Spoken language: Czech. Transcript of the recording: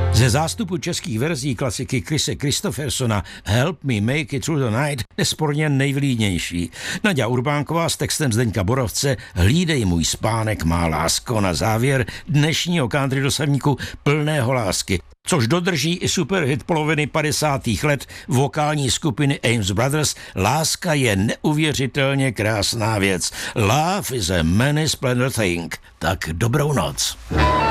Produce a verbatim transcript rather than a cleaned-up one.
Ze zástupu českých verzí klasiky Krise Kristoffersona Help Me Make It Through the Night nesporně nejvlídnější. Naďa Urbánková s textem Zdeňka Borovce Hlídej můj spánek, má lásko, na závěr dnešního country dosavníku plného lásky, což dodrží i superhit poloviny padesátých let vokální skupiny Ames Brothers. Láska je neuvěřitelně krásná věc. Love is a many splendid thing. Tak dobrou noc.